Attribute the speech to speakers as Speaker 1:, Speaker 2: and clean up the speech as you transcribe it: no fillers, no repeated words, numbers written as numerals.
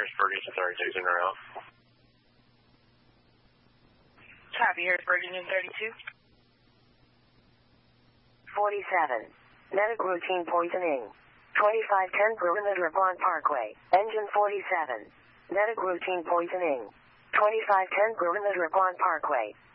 Speaker 1: Harrisburg, Engine 32's in route.
Speaker 2: Copy, Harrisburg, Engine 32.
Speaker 3: 47. Medic routine poisoning. 2510 Perimeter Bond Parkway. Engine 47. Medic routine poisoning. 2510 Perimeter Bond Parkway.